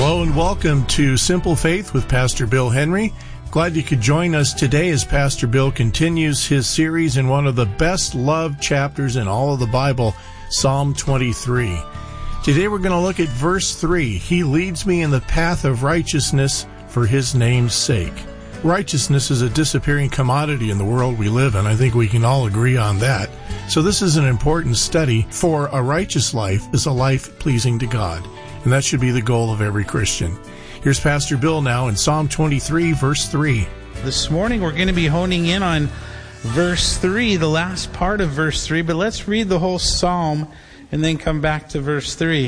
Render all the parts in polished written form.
Hello and welcome to Simple Faith with Pastor Bill Henry. Glad you could join us today as Pastor Bill continues his series in one of the best loved chapters in all of the Bible, Psalm 23. Today we're going to look at verse 3. He leads me in the path of righteousness for his name's sake. Righteousness is a disappearing commodity in the world we live in. I think we can all agree on that. So this is an important study, for a righteous life is a life pleasing to God. And that should be the goal of every Christian. Here's Pastor Bill now in Psalm 23, verse 3. This morning we're going to be honing in on verse 3, the last part of verse 3. But let's read the whole psalm and then come back to verse 3.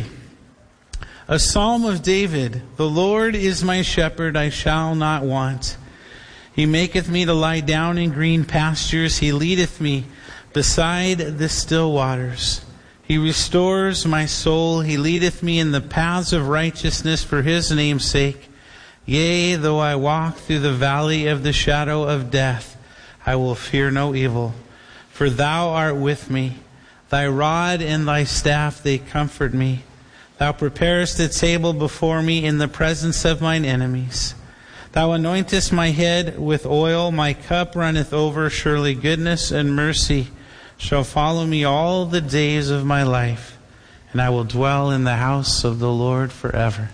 A psalm of David. The Lord is my shepherd, I shall not want. He maketh me to lie down in green pastures. He leadeth me beside the still waters. He restores my soul. He leadeth me in the paths of righteousness for his name's sake. Yea, though I walk through the valley of the shadow of death, I will fear no evil. For thou art with me. Thy rod and thy staff, they comfort me. Thou preparest a table before me in the presence of mine enemies. Thou anointest my head with oil. My cup runneth over. Surely goodness and mercy shall follow me all the days of my life, and I will dwell in the house of the Lord forever.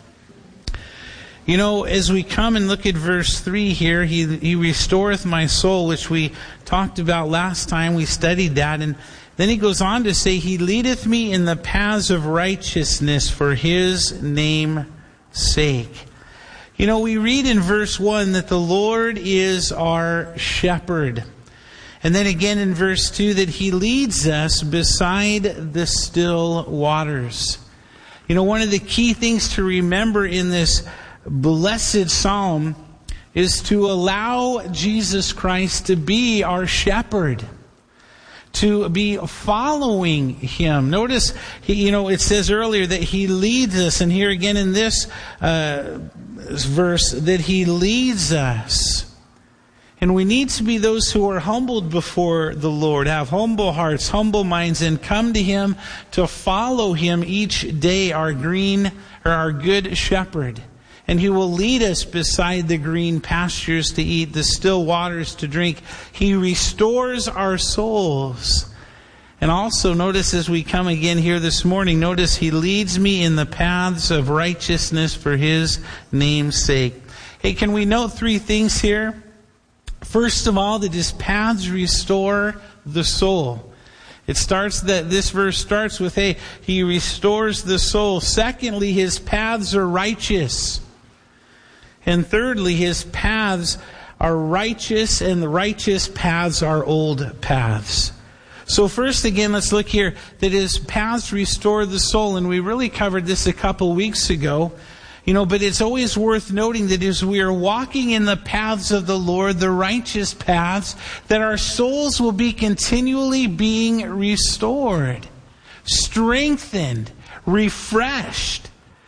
You know, as we come and look at verse 3 here, He restoreth my soul, which we talked about last time. We studied that, and then he goes on to say, He leadeth me in the paths of righteousness for his name's sake. You know, we read in verse 1 that the Lord is our shepherd. And then again in verse 2 that he leads us beside the still waters. You know, one of the key things to remember in this blessed psalm is to allow Jesus Christ to be our shepherd, to be following him. Notice, it says earlier that he leads us, and here again in this verse that he leads us. And we need to be those who are humbled before the Lord, have humble hearts, humble minds, and come to him to follow him each day, our good shepherd. And he will lead us beside the green pastures to eat, the still waters to drink. He restores our souls. And also notice as we come again here this morning, notice he leads me in the paths of righteousness for his name's sake. Hey, can we note three things here? First of all, that his paths restore the soul. This verse starts with, hey, he restores the soul. Secondly, his paths are righteous. And thirdly, his paths are righteous, and the righteous paths are old paths. So first again, let's look here, that his paths restore the soul. And we really covered this a couple weeks ago. But it's always worth noting that as we are walking in the paths of the Lord, the righteous paths, that our souls will be continually being restored, strengthened, refreshed.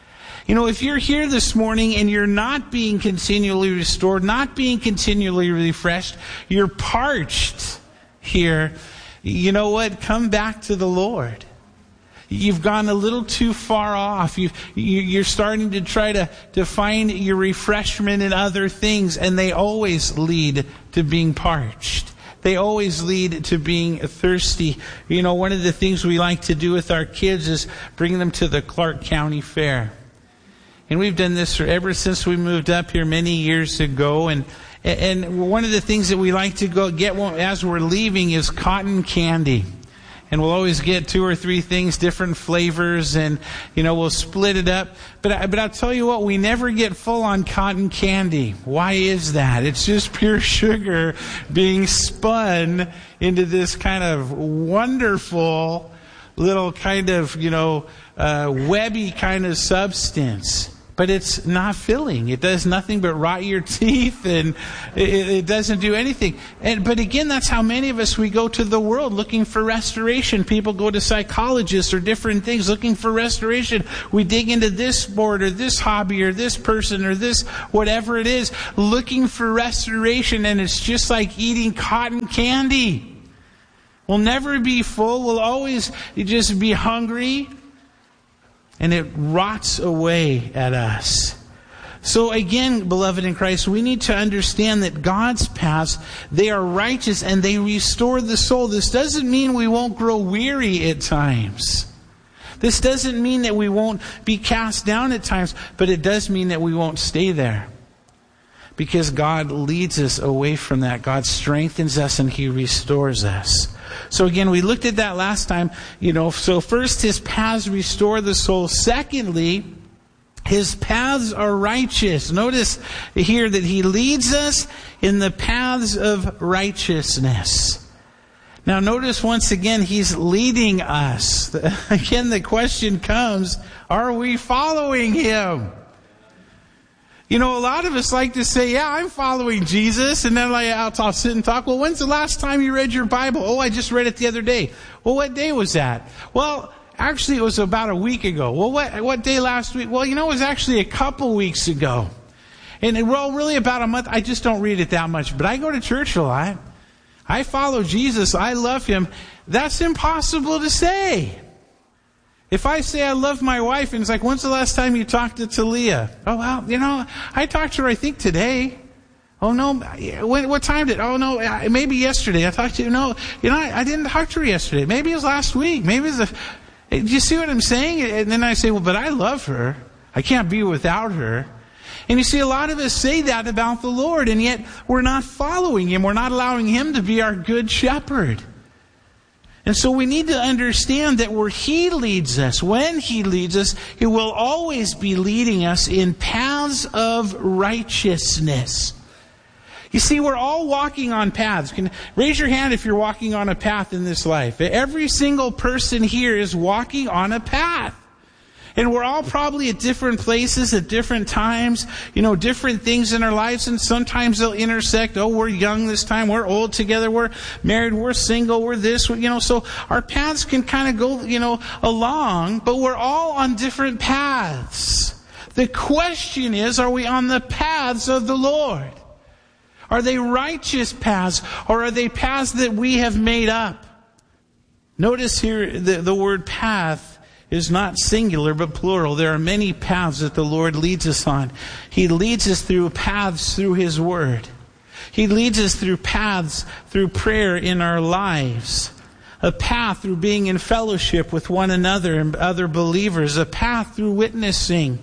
If you're here this morning and you're not being continually restored, not being continually refreshed, you're parched here, you know what? Come back to the Lord. You've gone a little too far off. You're starting to try to find your refreshment in other things, and they always lead to being parched. They always lead to being thirsty. One of the things we like to do with our kids is bring them to the Clark County Fair. And we've done this ever since we moved up here many years ago. And one of the things that we like to go get as we're leaving is cotton candy. And we'll always get 2 or 3 things, different flavors, and, we'll split it up. But I'll tell you what, we never get full on cotton candy. Why is that? It's just pure sugar being spun into this kind of wonderful little kind of, webby kind of substance. But it's not filling. It does nothing but rot your teeth, and it doesn't do anything. But again, that's how many of us, we go to the world looking for restoration. People go to psychologists or different things looking for restoration. We dig into this sport or this hobby or this person or this whatever it is, looking for restoration, and it's just like eating cotton candy. We'll never be full. We'll always just be hungry. And it rots away at us. So again, beloved in Christ, we need to understand that God's paths, they are righteous and they restore the soul. This doesn't mean we won't grow weary at times. This doesn't mean that we won't be cast down at times, but it does mean that we won't stay there. Because God leads us away from that. God strengthens us and He restores us. So again, we looked at that last time. So first, His paths restore the soul. Secondly, His paths are righteous. Notice here that He leads us in the paths of righteousness. Now notice once again, He's leading us. Again, the question comes, are we following Him? A lot of us like to say, yeah, I'm following Jesus. And then I'll sit and talk. Well, when's the last time you read your Bible? Oh, I just read it the other day. Well, what day was that? Well, actually, it was about a week ago. Well, what day last week? Well, it was actually a couple weeks ago. And really about a month. I just don't read it that much. But I go to church a lot. I follow Jesus. I love Him. That's impossible to say. If I say I love my wife, and it's like, when's the last time you talked to Talia? Oh, well, I talked to her, I think, today. Oh, no. What time did? Oh, no, maybe yesterday. I talked to you. No, I didn't talk to her yesterday. Maybe it was last week. Maybe it was do you see what I'm saying? And then I say, well, but I love her. I can't be without her. And you see, a lot of us say that about the Lord, and yet we're not following Him. We're not allowing Him to be our good shepherd. And so we need to understand that where He leads us, when He leads us, He will always be leading us in paths of righteousness. You see, we're all walking on paths. Raise your hand if you're walking on a path in this life. Every single person here is walking on a path. And we're all probably at different places at different times, different things in our lives, and sometimes they'll intersect. Oh, we're young this time, we're old together, we're married, we're single, we're this, so our paths can kind of go, along, but we're all on different paths. The question is, are we on the paths of the Lord? Are they righteous paths, or are they paths that we have made up? Notice here the word path is not singular but plural. There are many paths that the Lord leads us on. He leads us through paths through His Word. He leads us through paths through prayer in our lives. A path through being in fellowship with one another and other believers. A path through witnessing.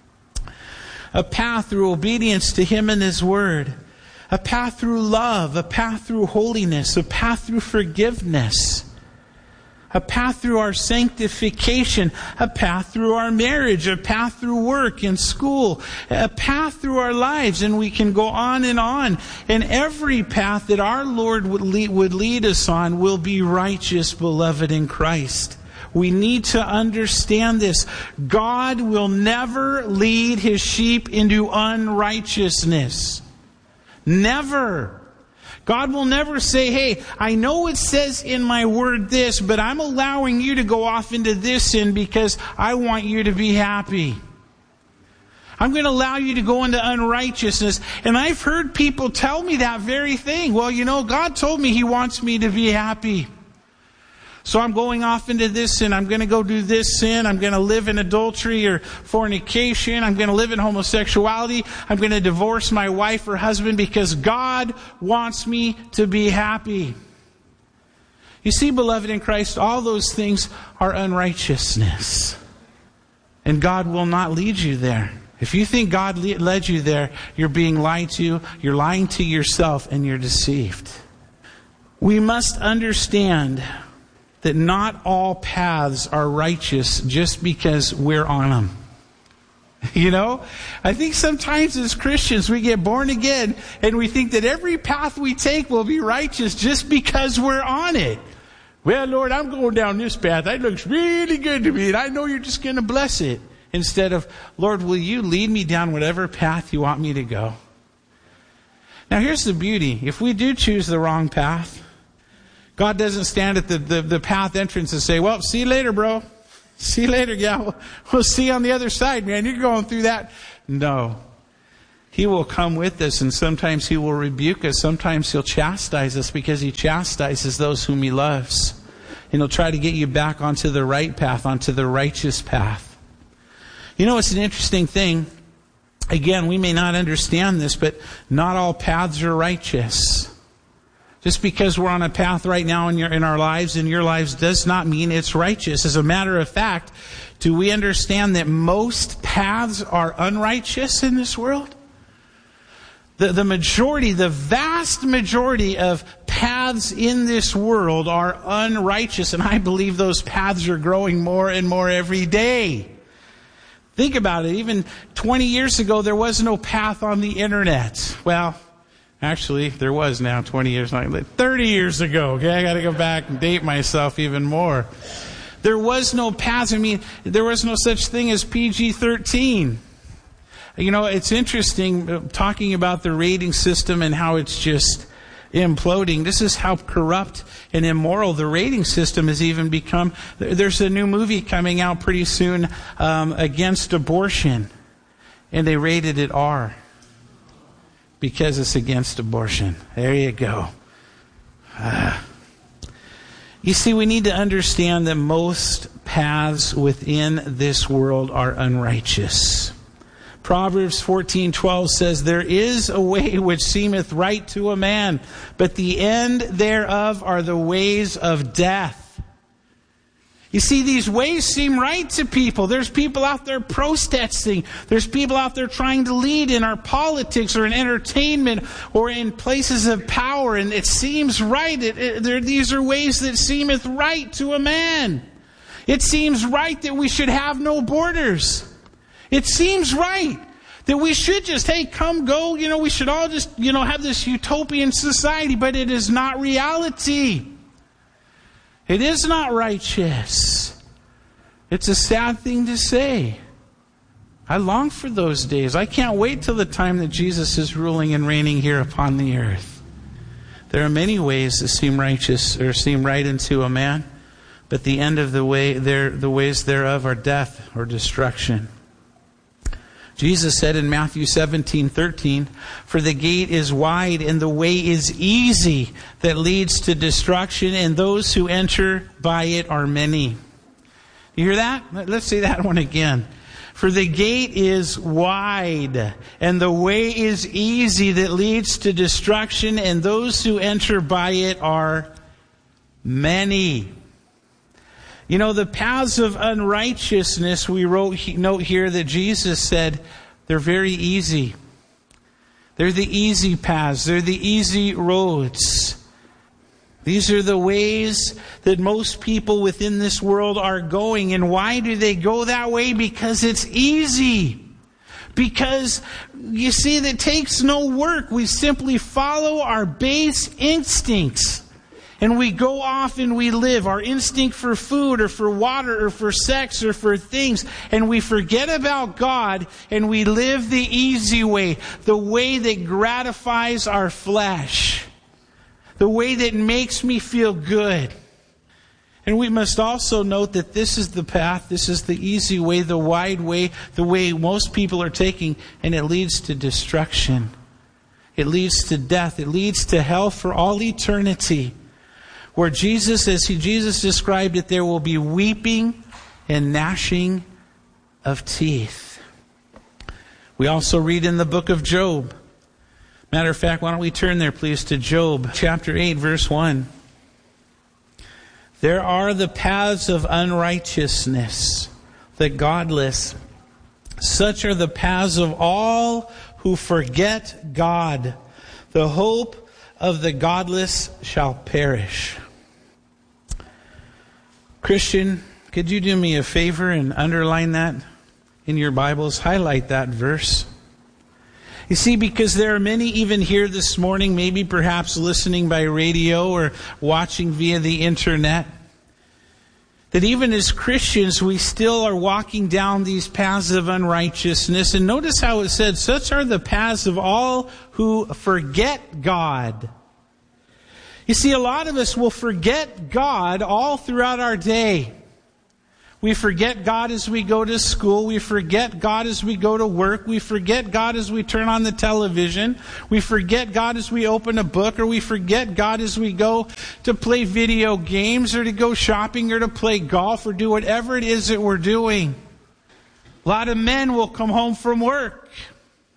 A path through obedience to Him and His Word. A path through love. A path through holiness. A path through forgiveness. A path through our sanctification, a path through our marriage, a path through work and school, a path through our lives, and we can go on. And every path that our Lord would lead us on will be righteous, beloved in Christ. We need to understand this. God will never lead His sheep into unrighteousness. Never. God will never say, hey, I know it says in my word this, but I'm allowing you to go off into this sin because I want you to be happy. I'm going to allow you to go into unrighteousness. And I've heard people tell me that very thing. Well, God told me He wants me to be happy. So I'm going off into this sin. I'm going to go do this sin. I'm going to live in adultery or fornication. I'm going to live in homosexuality. I'm going to divorce my wife or husband because God wants me to be happy. You see, beloved in Christ, all those things are unrighteousness. And God will not lead you there. If you think God led you there, you're being lied to, you're lying to yourself, and you're deceived. We must understand that not all paths are righteous just because we're on them. I think sometimes as Christians we get born again and we think that every path we take will be righteous just because we're on it. Well, Lord, I'm going down this path. That looks really good to me, and I know you're just going to bless it. Instead of, Lord, will you lead me down whatever path you want me to go? Now here's the beauty. If we do choose the wrong path, God doesn't stand at the path entrance and say, well, see you later, bro. See you later, gal. We'll see you on the other side, man. You're going through that. No. He will come with us, and sometimes He will rebuke us. Sometimes He'll chastise us because He chastises those whom He loves. And He'll try to get you back onto the right path, onto the righteous path. It's an interesting thing. Again, we may not understand this, but not all paths are righteous. Just because we're on a path right now in our lives, in your lives, does not mean it's righteous. As a matter of fact, do we understand that most paths are unrighteous in this world? The majority, the vast majority of paths in this world are unrighteous, and I believe those paths are growing more and more every day. Think about it. Even 20 years ago, there was no path on the internet. Well, actually, there was now 20 years, 30 years ago. Okay, I got to go back and date myself even more. There was no paths. I mean, there was no such thing as PG-13. You know, it's interesting talking about the rating system and how it's just imploding. This is how corrupt and immoral the rating system has even become. There's a new movie coming out pretty soon against abortion, and they rated it R because it's against abortion. There you go. You see, we need to understand that most paths within this world are unrighteous. Proverbs 14:12 says, "There is a way which seemeth right to a man, but the end thereof are the ways of death." You see, these ways seem right to people. There's people out there protesting. There's people out there trying to lead in our politics or in entertainment or in places of power, and it seems right. These are ways that seemeth right to a man. It seems right that we should have no borders. It seems right that we should just, hey, come, go, we should all just, have this utopian society, but it is not reality. It is not righteous. It's a sad thing to say. I long for those days. I can't wait till the time that Jesus is ruling and reigning here upon the earth. There are many ways that seem righteous or seem right unto a man, but the end of the ways thereof are death or destruction. Jesus said in Matthew 17:13, "For the gate is wide and the way is easy that leads to destruction, and those who enter by it are many." You hear that? Let's say that one again. "For the gate is wide and the way is easy that leads to destruction, and those who enter by it are many." The paths of unrighteousness, we note here that Jesus said, they're very easy. They're the easy paths. They're the easy roads. These are the ways that most people within this world are going. And why do they go that way? Because it's easy. Because, you see, that takes no work. We simply follow our base instincts. And we go off and we live our instinct for food or for water or for sex or for things. And we forget about God and we live the easy way. The way that gratifies our flesh. The way that makes me feel good. And we must also note that this is the path, this is the easy way, the wide way, the way most people are taking. And it leads to destruction. It leads to death. It leads to hell for all eternity. Where Jesus, as Jesus described it, there will be weeping and gnashing of teeth. We also read in the book of Job. Matter of fact, why don't we turn there, please, to Job chapter 8, verse 1. "There are the paths of unrighteousness, the godless. Such are the paths of all who forget God. The hope of the godless shall perish." Christian, could you do me a favor and underline that in your Bibles? Highlight that verse. You see, because there are many even here this morning, maybe perhaps listening by radio or watching via the internet, that even as Christians, we still are walking down these paths of unrighteousness. And notice how it said, "Such are the paths of all who forget God." You see, a lot of us will forget God all throughout our day. We forget God as we go to school. We forget God as we go to work. We forget God as we turn on the television. We forget God as we open a book, or we forget God as we go to play video games or to go shopping or to play golf or do whatever it is that we're doing. A lot of men will come home from work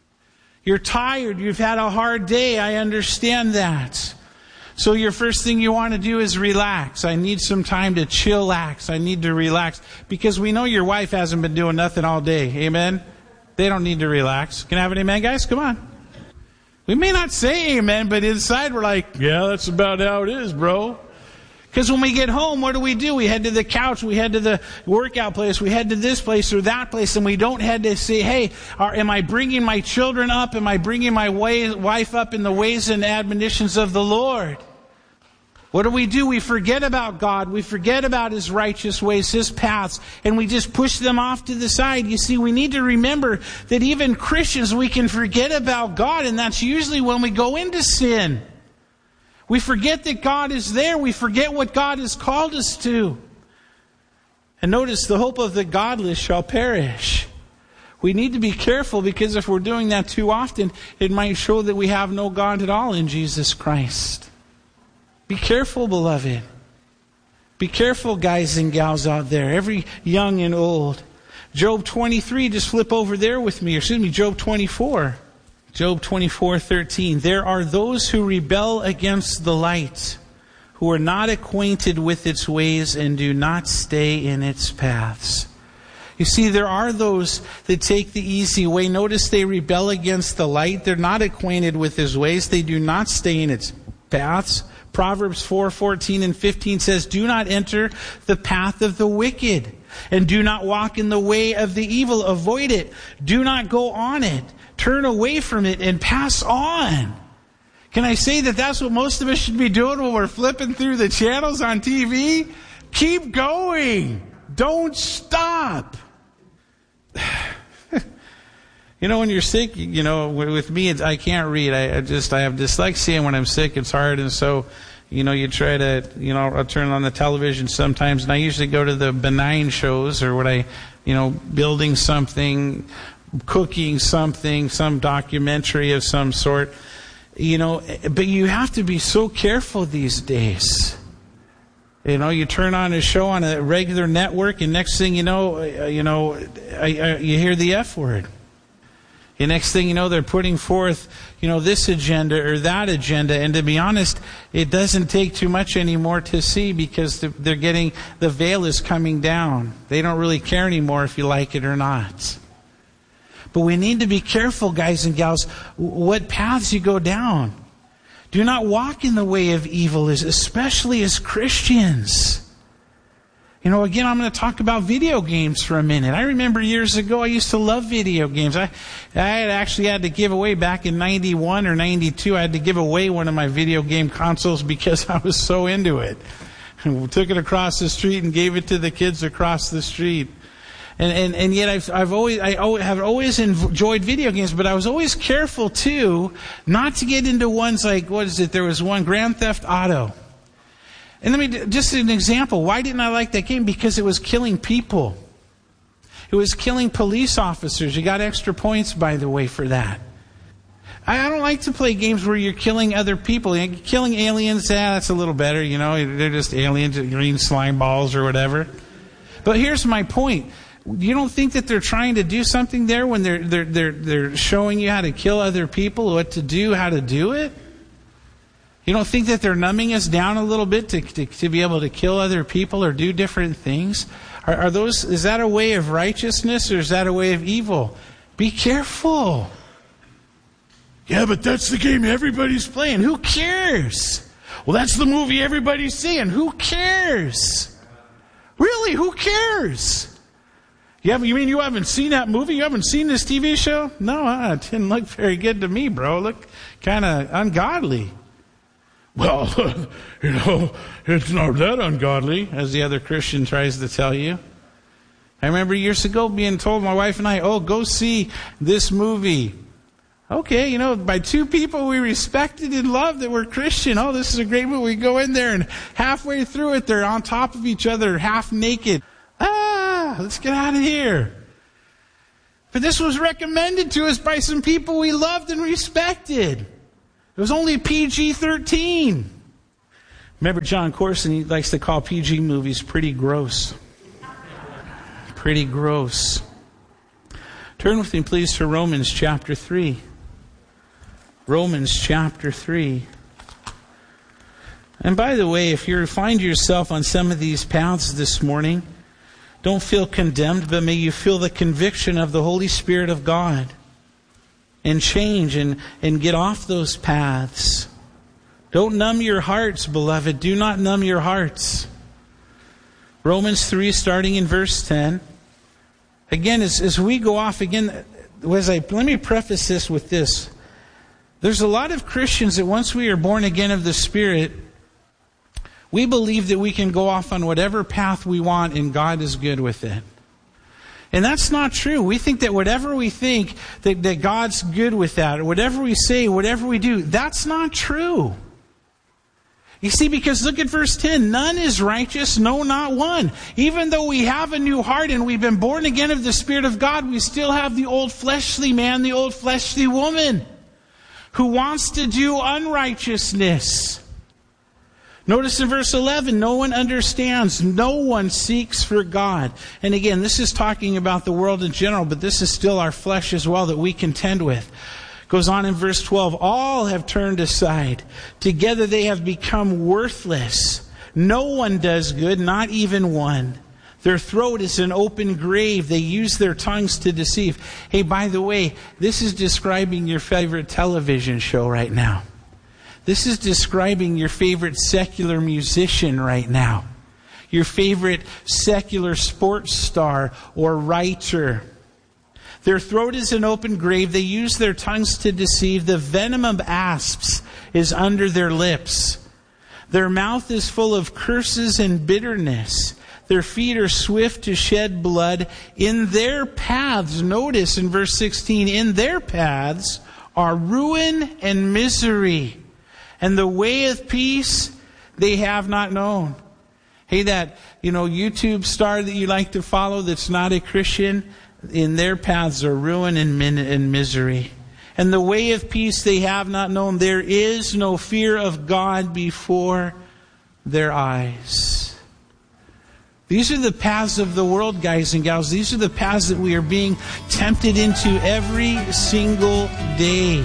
You're tired. You've had a hard day. I understand that. So your first thing you want to do is relax. I need some time to chillax. I need to relax. Because we know your wife hasn't been doing nothing all day. Amen? They don't need to relax. Can I have an amen, guys? Come on. We may not say amen, but inside we're like, yeah, that's about how it is, bro. Because when we get home, what do? We head to the couch, we head to the workout place, we head to this place or that place, and we don't head to say, hey, am I bringing my children up? Am I bringing my wife up in the ways and admonitions of the Lord? What do? We forget about God. We forget about His righteous ways, His paths, and we just push them off to the side. You see, we need to remember that even Christians, we can forget about God, and that's usually when we go into sin. We forget that God is there. We forget what God has called us to. And notice, the hope of the godless shall perish. We need to be careful, because if we're doing that too often, it might show that we have no God at all in Jesus Christ. Be careful, beloved. Be careful, guys and gals out there, every young and old. Job 23, just flip over there with me. Job 24. Job 24:13. There are those who rebel against the light, who are not acquainted with its ways and do not stay in its paths. You see, there are those that take the easy way. Notice they rebel against the light. They're not acquainted with His ways. They do not stay in its paths. Proverbs 4:14 and 15 says, do not enter the path of the wicked, and do not walk in the way of the evil. Avoid it. Do not go on it. Turn away from it and pass on. Can I say that that's what most of us should be doing when we're flipping through the channels on TV? Keep going. Don't stop. When you're sick, with me, I can't read. I have dyslexia, and when I'm sick, it's hard. And so, you try to, I'll turn on the television sometimes, and I usually go to the benign shows, or building something, cooking something, some documentary of some sort, but you have to be so careful these days. You turn on a show on a regular network, and next thing you know, you hear the F word. The next thing you know, they're putting forth, this agenda or that agenda. And to be honest, it doesn't take too much anymore to see, because the veil is coming down. They don't really care anymore if you like it or not. But we need to be careful, guys and gals, what paths you go down. Do not walk in the way of evil, especially as Christians. Again, I'm going to talk about video games for a minute. I remember years ago, I used to love video games. I had actually had to give away, back in 91 or 92, I had to give away one of my video game consoles because I was so into it. We took it across the street and gave it to the kids across the street. And yet I have always enjoyed video games, but I was always careful too not to get into ones like, there was one, Grand Theft Auto. And just an example, why didn't I like that game? Because it was killing people. It was killing police officers. You got extra points, by the way, for that. I don't like to play games where you're killing other people. Killing aliens, that's a little better, they're just aliens, green slime balls or whatever. But here's my point. You don't think that they're trying to do something there when they're showing you how to kill other people, what to do, how to do it? You don't think that they're numbing us down a little bit to be able to kill other people or do different things? Is that a way of righteousness, or is that a way of evil? Be careful. Yeah, but that's the game everybody's playing. Who cares? Well, that's the movie everybody's seeing. Who cares? Really, who cares? You mean you haven't seen that movie? You haven't seen this TV show? No, it didn't look very good to me, bro. It looked kind of ungodly. Well, it's not that ungodly, as the other Christian tries to tell you. I remember years ago being told, my wife and I, go see this movie. Okay, by two people we respected and loved that were Christian. Oh, this is a great movie. We go in there, and halfway through it, they're on top of each other, half naked. Let's get out of here. But this was recommended to us by some people we loved and respected. It was only PG-13. Remember John Corson, he likes to call PG movies pretty gross. Pretty gross. Turn with me, please, to Romans chapter 3. Romans chapter 3. And by the way, if you find yourself on some of these paths this morning, don't feel condemned, but may you feel the conviction of the Holy Spirit of God and change and get off those paths. Don't numb your hearts, beloved. Do not numb your hearts. Romans 3, starting in verse 10. Again, as we go off again, let me preface this with this. There's a lot of Christians that once we are born again of the Spirit, we believe that we can go off on whatever path we want and God is good with it. And that's not true. We think that whatever we think, that God's good with that. Or whatever we say, whatever we do, that's not true. You see, because look at verse 10. None is righteous, no, not one. Even though we have a new heart and we've been born again of the Spirit of God, we still have the old fleshly man, the old fleshly woman who wants to do unrighteousness. Notice in verse 11, no one understands, no one seeks for God. And again, this is talking about the world in general, but this is still our flesh as well that we contend with. Goes on in verse 12, all have turned aside. Together they have become worthless. No one does good, not even one. Their throat is an open grave. They use their tongues to deceive. Hey, by the way, this is describing your favorite television show right now. This is describing your favorite secular musician right now. Your favorite secular sports star or writer. Their throat is an open grave. They use their tongues to deceive. The venom of asps is under their lips. Their mouth is full of curses and bitterness. Their feet are swift to shed blood. In their paths, notice in verse 16, in their paths are ruin and misery. And the way of peace they have not known. Hey, that, YouTube star that you like to follow that's not a Christian, in their paths are ruin and misery. And the way of peace they have not known. There is no fear of God before their eyes. These are the paths of the world, guys and gals. These are the paths that we are being tempted into every single day.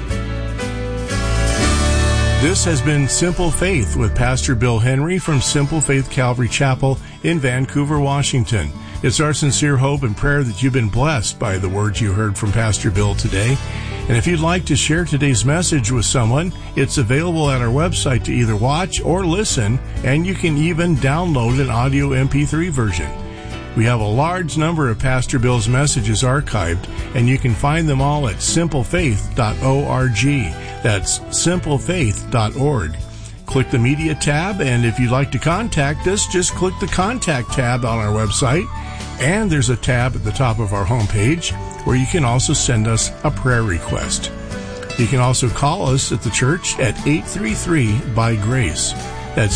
This has been Simple Faith with Pastor Bill Henry from Simple Faith Calvary Chapel in Vancouver, Washington. It's our sincere hope and prayer that you've been blessed by the words you heard from Pastor Bill today. And if you'd like to share today's message with someone, it's available at our website to either watch or listen, and you can even download an audio MP3 version. We have a large number of Pastor Bill's messages archived, and you can find them all at simplefaith.org. That's simplefaith.org. Click the Media tab, and if you'd like to contact us, just click the Contact tab on our website, and there's a tab at the top of our homepage where you can also send us a prayer request. You can also call us at the church at 833-BY-GRACE. That's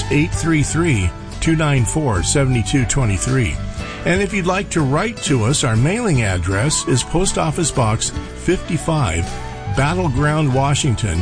833-294-7223. And if you'd like to write to us, our mailing address is Post Office Box 55, Battleground, Washington,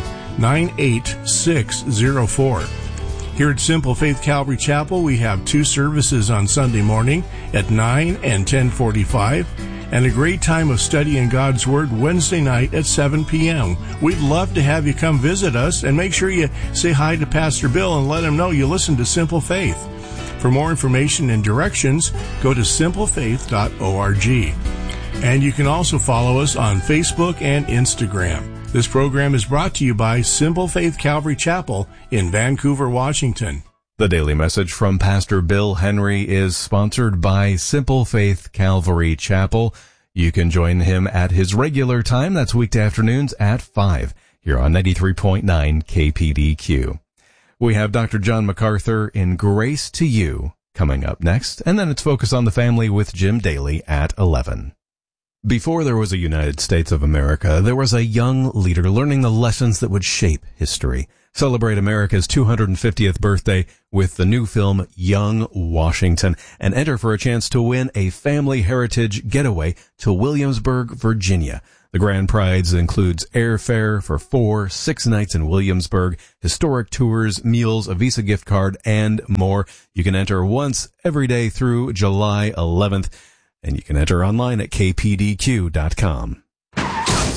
98604. Here at Simple Faith Calvary Chapel, we have 2 services on Sunday morning at 9 and 10:45, and a great time of studying God's Word Wednesday night at 7 p.m. We'd love to have you come visit us, and make sure you say hi to Pastor Bill and let him know you listen to Simple Faith. For more information and directions, go to simplefaith.org. And you can also follow us on Facebook and Instagram. This program is brought to you by Simple Faith Calvary Chapel in Vancouver, Washington. The daily message from Pastor Bill Henry is sponsored by Simple Faith Calvary Chapel. You can join him at his regular time. That's weekday afternoons at 5 here on 93.9 KPDQ. We have Dr. John MacArthur in Grace to You coming up next, and then it's Focus on the Family with Jim Daly at 11. Before there was a United States of America, there was a young leader learning the lessons that would shape history. Celebrate America's 250th birthday with the new film Young Washington, and enter for a chance to win a family heritage getaway to Williamsburg, Virginia. The grand prize includes airfare for 4-6 nights in Williamsburg, historic tours, meals, a Visa gift card, and more. You can enter once every day through July 11th, and you can enter online at kpdq.com.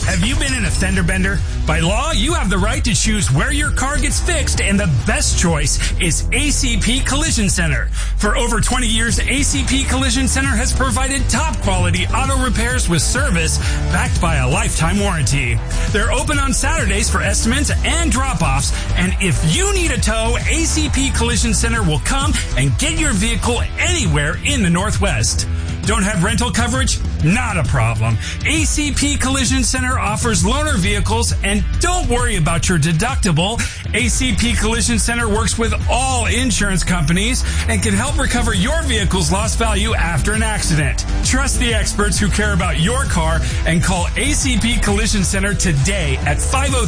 Have you been in a fender bender? By law, you have the right to choose where your car gets fixed, and the best choice is ACP Collision Center. For over 20 years, ACP Collision Center has provided top quality auto repairs with service backed by a lifetime warranty. They're open on Saturdays for estimates and drop-offs, and if you need a tow, ACP Collision Center will come and get your vehicle anywhere in the Northwest. Don't have rental coverage? Not a problem. ACP Collision Center offers loaner vehicles, and don't worry about your deductible. ACP Collision Center works with all insurance companies and can help recover your vehicle's lost value after an accident. Trust the experts who care about your car and call ACP Collision Center today at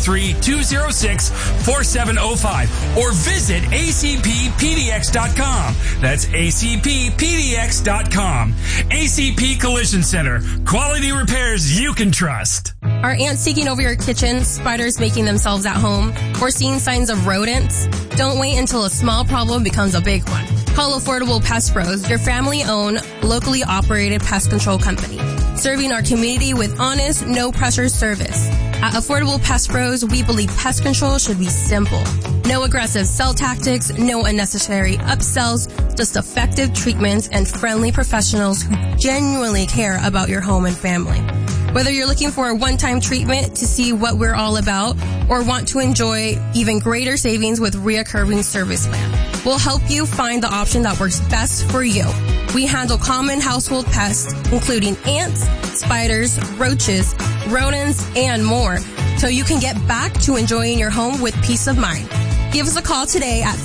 503-206-4705 or visit acppdx.com. That's acppdx.com. ACP Collision Center. Quality repairs you can trust. Are ants taking over your kitchen, spiders making themselves at home, or seeing signs of rodents? Don't wait until a small problem becomes a big one. Call Affordable Pest Pros, your family-owned, locally operated pest control company, serving our community with honest, no-pressure service. At Affordable Pest Pros, we believe pest control should be simple. No aggressive sell tactics, no unnecessary upsells, just effective treatments and friendly professionals who genuinely care about your home and family. Whether you're looking for a one-time treatment to see what we're all about or want to enjoy even greater savings with reoccurring service plan, we'll help you find the option that works best for you. We handle common household pests, including ants, spiders, roaches, rodents, and more, so you can get back to enjoying your home with peace of mind. Give us a call today at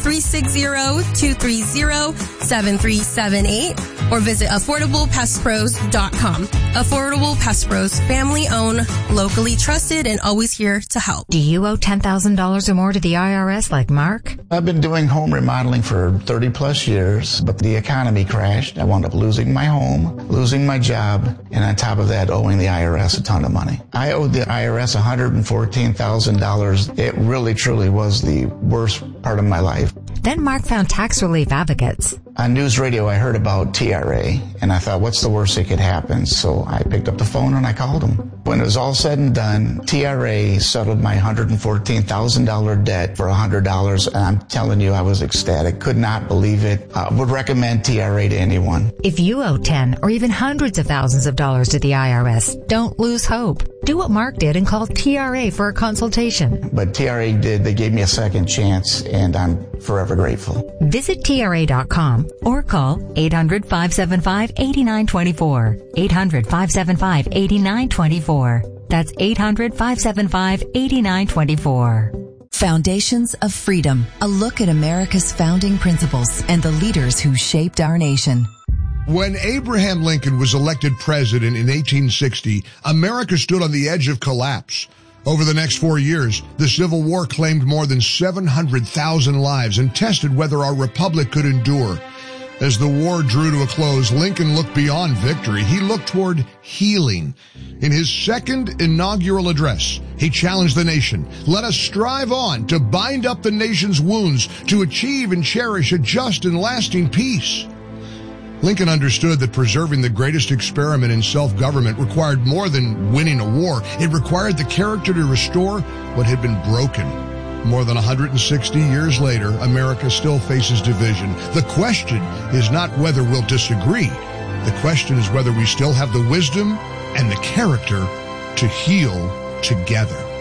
360-230-7378 or visit AffordablePestPros.com. Affordable Pest Pros, family-owned, locally trusted, and always here to help. Do you owe $10,000 or more to the IRS like Mark? I've been doing home remodeling for 30 plus years, but the economy crashed. I wound up losing my home, losing my job, and on top of that, owing the IRS a ton of money. I owed the IRS $114,000. It really, truly was the worst part of my life. Then Mark found Tax Relief Advocates. On news radio, I heard about TRA, and I thought, what's the worst that could happen? So I picked up the phone and I called them. When it was all said and done, TRA settled my $114,000 debt for $100, and I'm telling you, I was ecstatic. Could not believe it. Would recommend TRA to anyone. If you owe 10 or even hundreds of thousands of dollars to the IRS, don't lose hope. Do what Mark did and call TRA for a consultation. But TRA did. They gave me a second chance, and I'm forever grateful. Visit TRA.com or call 800-575-8924. 800-575-8924. That's 800-575-8924. Foundations of Freedom, a look at America's founding principles and the leaders who shaped our nation. When Abraham Lincoln was elected president in 1860, America stood on the edge of collapse. Over the next 4 years, the Civil War claimed more than 700,000 lives and tested whether our republic could endure. As the war drew to a close, Lincoln looked beyond victory. He looked toward healing. In his second inaugural address, he challenged the nation. Let us strive on to bind up the nation's wounds, to achieve and cherish a just and lasting peace. Lincoln understood that preserving the greatest experiment in self-government required more than winning a war. It required the character to restore what had been broken. More than 160 years later, America still faces division. The question is not whether we'll disagree. The question is whether we still have the wisdom and the character to heal together.